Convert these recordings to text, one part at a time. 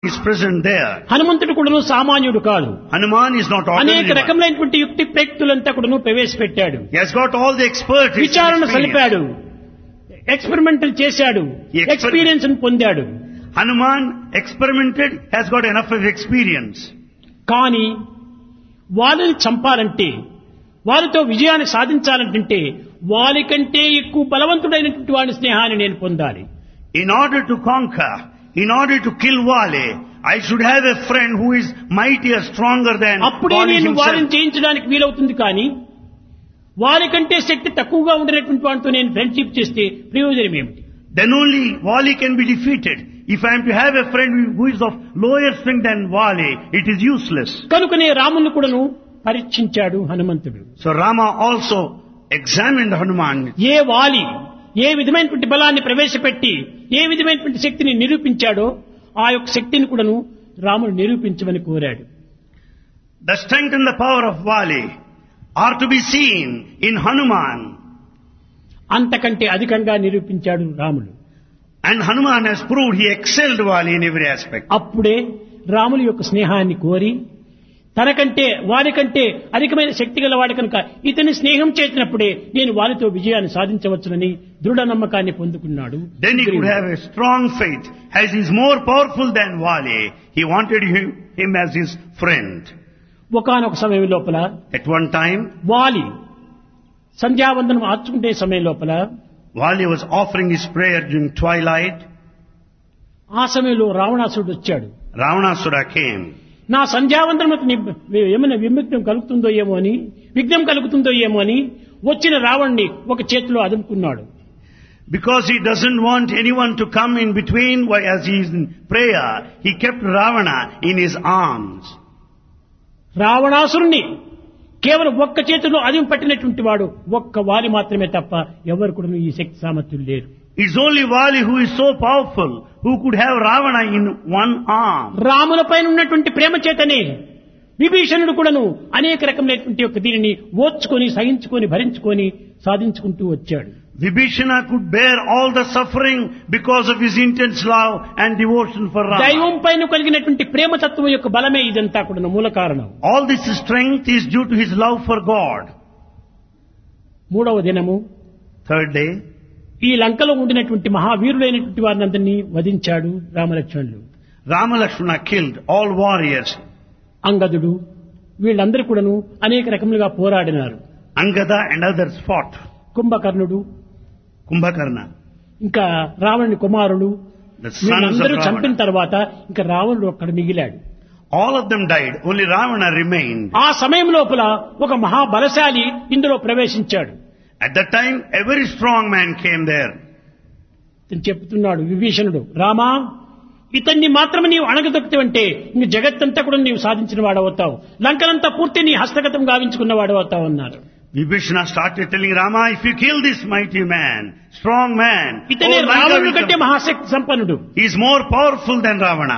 is present there. హనుమంతుడు కూడాను సామాన్యుడు కాదు. Hanuman is not అనేక ordinary. రకమైనటువంటి యుక్తి ప్రయుక్తులంతా కూడాను ప్రవేశపెట్టాడు. He has got all the expertise. విచారణ సలిపాడు, ఎక్స్పెరిమెంటల్ చేశాడు, ఎక్స్పీరియన్స్ పొందాడు. Hanuman experimented, has got enough of experience. కానీ వాళ్ళని చంపాలంటే, వారితో విజయాన్ని సాధించాలంటే వారికంటే ఎక్కువ బలవంతుడైనటువంటి వాడి స్నేహాన్ని నేను పొందాలి. In order to conquer, in order to kill Vali, I should have a friend who is mightier, stronger than అప్పుడే Vali నేను వారిని himself. జయించడానికి వీలవుతుంది. కానీ వారికంటే శక్తి తక్కువగా ఉండేటువంటి వాడితో నేను ఫ్రెండ్షిప్ చేస్తే ప్రయోజనం ఏమిటి? Then only Vali can be defeated. If I am to have a friend who is of lower strength than Vali, it is useless. కనుకనే రాముని కూడాను పరీక్షించాడు హనుమంతుడు. So Rama also examined Hanuman. ఏ వాలి ఏ విధమైనటువంటి బలాన్ని ప్రవేశపెట్టి ఏ విధమైనటువంటి శక్తిని నిరూపించాడో ఆ యొక్క శక్తిని కూడాను రాముడు నిరూపించమని కోరాడు. The strength and the power of Vali are to be seen in Hanuman. అంతకంటే అధికంగా నిరూపించాడు రాముడు. And Hanuman has proved he excelled Vali in every aspect. అప్పుడే రాముని యొక్క స్నేహాన్ని కోరి తనకంటే వారికంటే అధికమైన శక్తి గల వాడి కనుక ఇతని స్నేహం చేసినప్పుడే నేను వారితో విజయాన్ని సాధించవచ్చునని దృఢ నమ్మకాన్ని పొందుకున్నాడు. Then he could have a strong faith. As he is more powerful than Vali, he wanted him as his friend. ఒకానొక సమయం లోపల At one time, వాలి సంధ్యావందనం ఆర్చుకుంటే సమయం లోపల Vali was offering his prayer during twilight. ఆ సమయంలో రావణాసురుడు వచ్చాడు. Ravanasura came. నా సంధ్యావందనముకు ఏమైనా విముక్తం కలుగుతుందో ఏమో అని, విఘ్నం కలుగుతుందో ఏమో అని వచ్చిన రావణ్ణి ఒక చేతిలో అదుముకున్నాడు. Because he doesn't want anyone to come in between as he is in prayer, he kept Ravana in his arms. రావణాసురుణ్ణి కేవలం ఒక్క చేతిలో అదిమి పట్టినటువంటి వాడు ఒక్క వాలి మాత్రమే తప్ప ఎవరు కూడా ఈ శక్తి సామర్థ్యం లేరు. It's only Vali who is so powerful who could have Ravana in one arm. రాముల పైన ఉన్నటువంటి ప్రేమ చేతనే విభీషణుడు కూడాను అనేక రకమైనటువంటి యొక్క దీనిని ఓర్చుకొని సహించుకొని భరించుకొని సాధించుకుంటూ వచ్చాడు. Vibhishana could bear all the suffering because of his intense love and devotion for Rama. దైవం పైన కలిగినటువంటి ప్రేమ తత్వం యొక్క బలమే ఇదంతా కూడా మూల కారణం. All this strength is due to his love for God. మూడవ దినము, Third day, ఈ లంకలో ఉండినటువంటి మహావీరులైనటువంటి వారిని అందరినీ వధించాడు రామలక్ష్మణులు. Rama Lakshmana killed all warriors. అంగదుడు వీళ్ళందరూ కూడాను అనేక రకములుగా పోరాడినారు. Angada and others fought. కుంభకర్ణుడు Kumbhakarna, ఇంకా రావణుని కుమారుడు the sons of వీళ్ళందరూ చంపిన Ravana. తర్వాత ఇంకా రావణుడు ఒక్కడ మిగిలాడు. All of them died. Only Ravana remained. ఆ సమయం లోపల ఒక మహాబలశాలి ఇందులో ప్రవేశించాడు. At that time, a very strong man came there. ఇతను చెప్తున్నాడు విభీషణుడు, రామా ఇతన్ని మాత్రమే నీవు అణగదొక్కుతావంటే ఇంక జగత్తంతా కూడా నీవు సాధించిన వాడవుతావు, లంకనంతా పూర్తి నీ హస్తగతం గావించుకున్న వాడవుతావు అన్నారు. Vibhishana started telling Rama, if you kill this mighty man, strong man, ఇతనే all Lanka రావణుడి will కంటే come. మహాశక్తి సంపన్నుడు, He is more powerful than Ravana.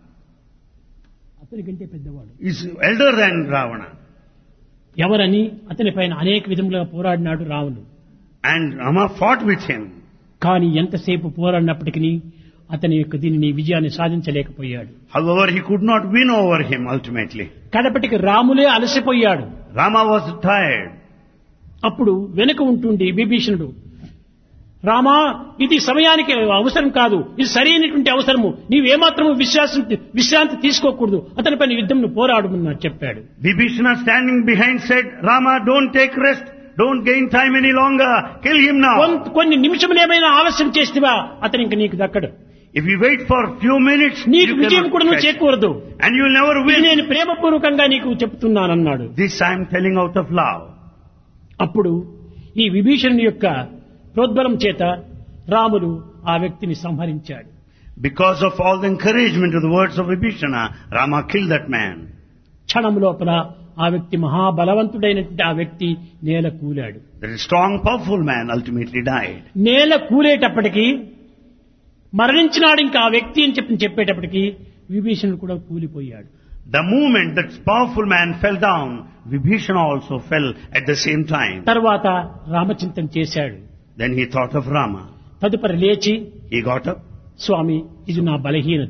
అతని కంటే పెద్దవాడు. He is elder than Ravana. ఎవరని అతని పైన అనేక విధములుగా పోరాడినాడు రావణుడు. And Rama fought with him. కానీ ఎంతసేపు పోరాడినప్పటికీ అతని యొక్క దీనిని విజయాన్ని సాధించలేకపోయాడు. However, he could not win over him ultimately. కడపటికి రాములే అలసిపోయాడు. Rama was tired. అప్పుడు వెనుక ఉంటుండి విభీషణుడు, రామా ఇది సమయానికి అవసరం కాదు, ఇది సరైనటువంటి అవసరము, నీవేమాత్రము విశ్రాంతి తీసుకోకూడదు, అతని పైన యుద్ధంను పోరాడమని చెప్పాడు. Vibhishana standing behind said, Rama, don't take rest. Don't gain time any longer. Kill him now. కొన్ని నిమిషములేమైనా ఆలస్యం చేస్తేవా అతను ఇంక నీకు దక్కడు. If you wait for few minutes, నీకు you విజయం కూడా cannot నువ్వు catch. చేకూరదు. And you will never ఇది win. నేను ప్రేమపూర్వకంగా నీకు చెప్తున్నానన్నాడు. This I am telling out of love. అప్పుడు ఈ విభీషణుని యొక్క ప్రోద్బలం చేత రాముడు ఆ వ్యక్తిని సంహరించాడు. Because of all the encouragement of the words of Vibhishana, Rama killed that man. క్షణం లోపల ఆ వ్యక్తి మహాబలవంతుడైనటువంటి ఆ వ్యక్తి నేల కూలాడు. That strong, powerful man ultimately died. నేల కూలేటప్పటికి మరణించినాడు ఇంకా ఆ వ్యక్తి అని చెప్పేటప్పటికి విభీషణుడు కూడా కూలిపోయాడు. The moment that powerful man fell down, Vibhishana also fell at the same time. తర్వాత రామచింతన చేశాడు. Then he thought of Rama. తదుపరి లేచి, He got up. స్వామి ఇది నా బలహీనత,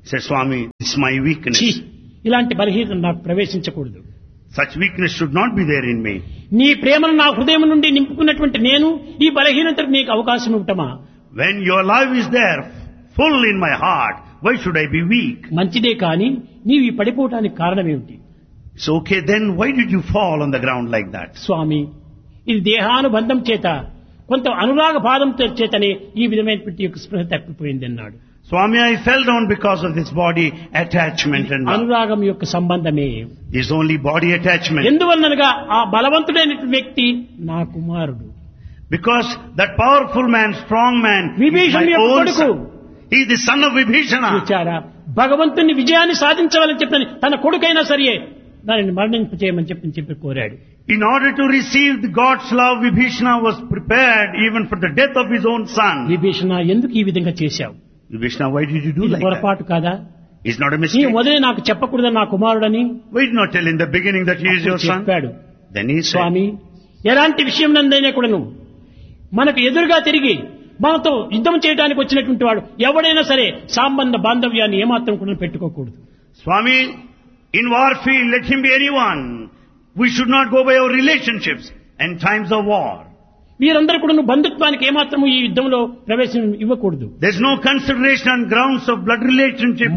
He said, Swami, this is my weakness. ఛీ, ఇలాంటి బలహీనత నాకు ప్రవేశించకూడదు. Such weakness should not be there in me. నీ ప్రేమను నా హృదయం నుండి నింపుకున్నటువంటి నేను ఈ బలహీనతకు నీకు అవకాశం ఇవ్వటమా? When your love is there, full in my heart, why should I be weak? మంచిదే కానీ నీవు ఈ పడిపోవటానికి కారణమేమిటి? It's okay, then why did you fall on the ground like that? స్వామి, ఇది దేహానుబంధం చేత కొంత అనురాగ భావం చేతనే ఈ విధమైనటువంటి యొక్క స్పృహ తప్పిపోయింది అన్నాడు. Swami, I fell down because of this body attachment and love. అనురాగం యొక్క సంబంధమే. It's only body attachment. ఎందువల్లనగా ఆ బలవంతుడైనటువంటి వ్యక్తి నా కుమారుడు. Because that powerful man, strong man, is విభీషణుని my యొక్క own కొడుకు. son. He is the son of Vibhishana. చూచారా, భగవంతుని విజయాన్ని సాధించవాలని చెప్పని తన కొడుకైనా సరే దానిని మరణింపచేయమని చెప్పి కోరాడు. In order to receive the God's love, Vibhishana was prepared even for the death of his own son. Vibhishana, ఎందుకు ఈ విధంగా చేశావు? Vibhishana, why did you do ఇది like that? పొరపాటు కాదా? It's not a నీ mistake. మొదలే నాకు చెప్పకూడదు నా కుమారుడని Why did not tell in the beginning that he is your son? చెప్పాడు. Then he said, స్వామి, ఎలాంటి విషయం నందైనా కూడాను మనకు ఎదురుగా తిరిగి మనతో యుద్ధం చేయడానికి వచ్చినటువంటి వాడు ఎవడైనా సరే సంబంధ బాంధవ్యాన్ని ఏమాత్రం కూడా పెట్టుకోకూడదు. Swami, in warfare, let him be anyone. We should not go by our relationships and times of war. వీరందరూ కూడా బంధుత్వానికి ఏమాత్రము ఈ యుద్ధంలో ప్రవేశం ఇవ్వకూడదు. There's no consideration on grounds of blood relationship.